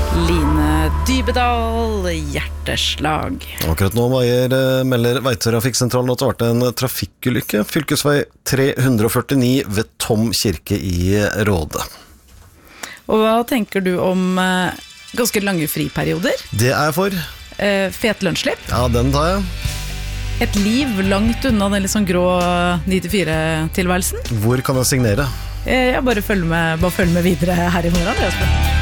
Line Dybedal, hjerteslag. Akkurat nå melder Veitrafikksentralen at det har vært en trafikkulykke. Fylkesvei 349 ved Tom kirke i Råde. Og hva tenker du om ganske lange friperioder? Det er jeg for. Fet lønnsslipp? Ja, den tar jeg. Et liv langt unna den litt sånn grå 9-4-tilværelsen? Hvor kan jeg signere? Bare følg med videre her i morgen.